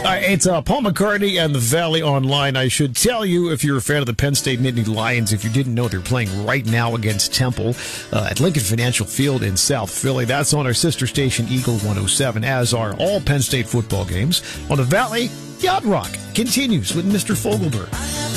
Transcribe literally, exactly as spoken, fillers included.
Uh, it's uh, Paul McCartney and the Valley Online. I should tell you, if you're a fan of the Penn State Nittany Lions, if you didn't know, they're playing right now against Temple uh, at Lincoln Financial Field in South Philly. That's on our sister station, Eagle one oh seven, as are all Penn State football games. On the Valley, Yacht Rock continues with Mister Fogelberg.